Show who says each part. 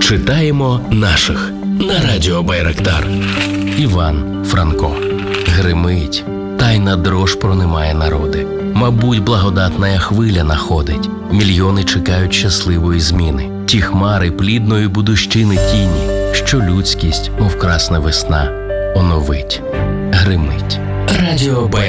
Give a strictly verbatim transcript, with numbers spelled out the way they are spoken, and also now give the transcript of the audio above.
Speaker 1: Читаємо наших на радіо Байрактар. Іван Франко. Гримить, тайна дрож пронимає народи. Мабуть, благодатна хвиля находить. Мільйони чекають щасливої зміни. Ті хмари плідної будущини тіні, що людськість, мов красна весна, оновить. Гримить. Радіо Байрактар.